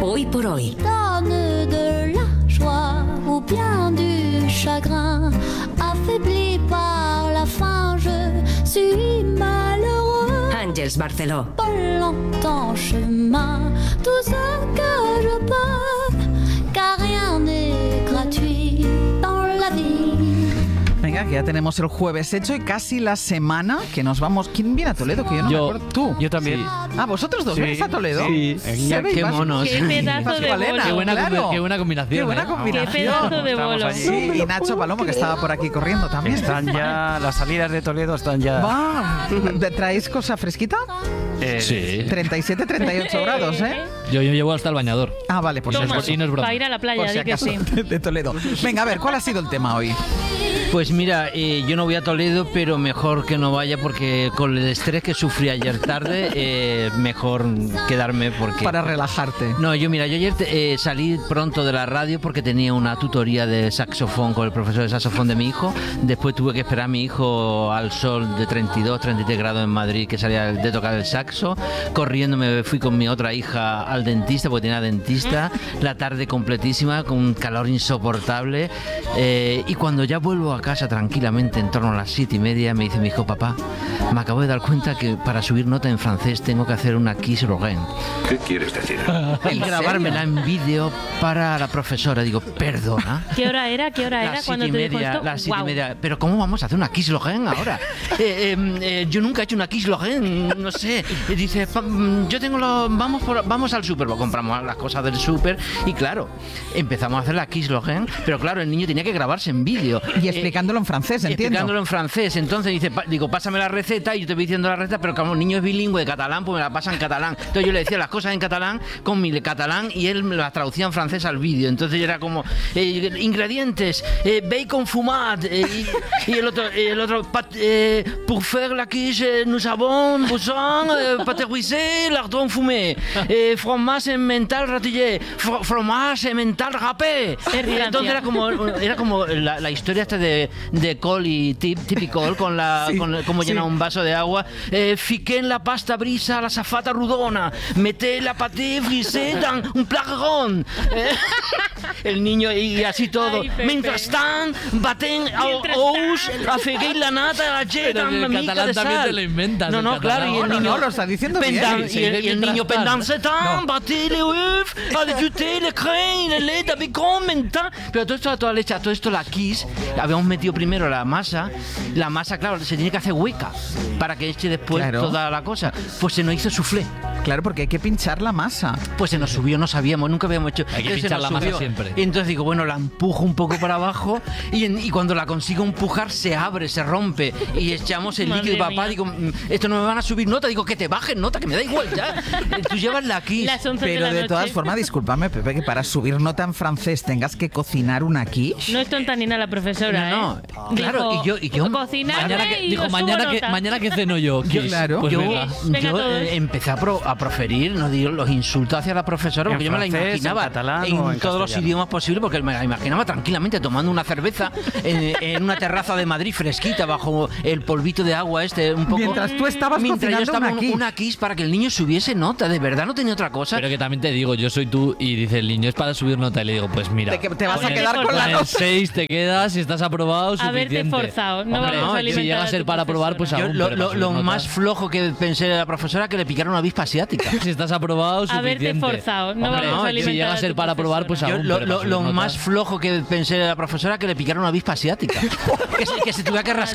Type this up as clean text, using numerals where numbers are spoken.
Hoy por hoy. Donne de la joie ou bien du chagrin, affaibli par la faim, je suis malheureux. Àngels Barceló. Pas longtemps chemin, tout ce que je peux, car rien n'est gratuit dans la vie. Venga, que ya tenemos el jueves hecho y casi la semana que nos vamos. ¿Quién viene a Toledo? Que yo no me acuerdo. ¿Tú? Yo también. Sí. Ah, ¿vosotros dos Sí. venís a Toledo? Sí. Qué monos. Qué pedazo de bolo. Qué buena, claro. qué buena combinación. Qué buena ¿eh? combinación. Qué pedazo de Estamos bolo. allí. Sí, y Nacho Palomo, que estaba por aquí corriendo también. Están ya, las salidas de Toledo están ya. Va, ¿traéis cosa fresquita? Sí. 37, 38 grados, ¿eh? Yo llevo hasta el bañador. Ah, vale, pues Toma, es y no es broma. para ir a la playa, por si di que acaso, sí. de Toledo. Venga, a ver, ¿cuál ha sido el tema hoy? Pues mira, yo no voy a Toledo, pero mejor que no vaya porque con el estrés que sufrí ayer tarde, mejor quedarme porque... Para relajarte. No, yo ayer salí pronto de la radio porque tenía una tutoría de saxofón con el profesor de saxofón de mi hijo. Después tuve que esperar a mi hijo al sol de 32, 33 grados en Madrid, que salía de tocar el saxo. Corriendo me fui con mi otra hija al dentista, porque tenía dentista. La tarde completísima, con un calor insoportable. Y cuando ya vuelvo a casa tranquilamente, en torno a las 7:30, me dice mi hijo: papá, me acabo de dar cuenta que para subir nota en francés tengo que hacer una Kiss Rogen. ¿Qué quieres decir? Y grabármela en vídeo para la profesora. Digo, perdona. ¿Qué hora era? Las Cuando 7:30, te dijo esto? las 7:30. Guau. Pero ¿cómo vamos a hacer una Kiss Logen ahora? Yo nunca he hecho una Kiss Logen, no sé. Y dice, yo tengo vamos al súper, compramos las cosas del súper y claro, empezamos a hacer la Kiss Logen, pero claro, el niño tenía que grabarse en vídeo. Y explicándolo en francés, entiendo. Explicándolo en francés. Entonces digo, pásame la receta, y yo te voy diciendo la receta, pero como el niño es bilingüe de catalán, pues me la pasa en catalán. Entonces yo le decía las cosas en catalán con mi catalán y él me las traducía en francés al vídeo. Entonces yo era como, ingredientes, bacon fumat, y el otro pour faire la quiche, nous avons besoin pâté cuisé, lardon fumé, fromage mental ratillé, fromage mental râpé. Entonces era como la historia esta de Cole y Tippy Cole con cómo llena un vaso de agua. Fiqué en la pasta brisa la zafata rodona, meté la pâté frisé dans un placarón. El niño y así todo. Mientras tan baten ous, afegué la nata, la jeta, Pero en catalán de también sal. te lo inventas. No, claro, y el niño No, lo está diciendo bien. y el niño pendant setan, batí le œuf, ajouté le crème, le lait, le bacon, mental. Pero todo esto a toda leche, todo esto la Kiss, habíamos metido primero la masa, claro, se tiene que hacer hueca para que eche después toda la cosa. Pues se nos hizo soufflé. Claro, porque hay que pinchar la masa. Pues se nos subió, no sabíamos, nunca habíamos hecho. Hay que pinchar la masa siempre. Y entonces digo, bueno, la empujo un poco para abajo y cuando la consigo empujar se abre, se rompe y echamos el líquido. Papá, digo, esto no me van a subir nota. Digo, que te bajen nota, que me da igual ya. Tú llevas la Kiss. Las 11 Pero de la de todas noche. formas, discúlpame, Pepe, que para subir nota en francés tengas que cocinar una quiche. No es tonta ni nada la profesora, No, ¿eh? claro, Dijo, y yo cocinarme Dijo, mañana que ceno yo. Kiss. claro. Pues yo venga. Venga, todos. empecé a proferir, no digo, los insultos hacia la profesora, porque yo me la francés, imaginaba en catalán en o en todos los castellano? idiomas posibles, porque me la imaginaba tranquilamente tomando una cerveza en una terraza de Madrid fresquita bajo el polvito de agua un poco. Mientras tú estabas Mientras yo cocinando estaba una quiche. Kiss para que el niño subiese nota, de verdad no tenía otra cosa. Pero que también te digo, yo soy tú y dice el niño es para subir nota y le digo, pues mira. Te vas a Haberte quedar con la forzado. el nota. 6 te quedas, si estás aprobado, suficiente. Haberte forzado, no Hombre, vamos a si alimentar llega a a ser tu para aprobar, pues profesora. Yo, aún. pero para lo subir más nota, flojo que pensé de la profesora que le picaron una avispa asiática. si estás aprobado, suficiente. Haberte forzado, no Hombre, vamos a si alimentar llega a a ser tu para aprobar, pues profesora. aún. Yo, pero para lo subir nota- más flojo que pensé de la profesora que le picaron una avispa asiática. que se tuviera que rascar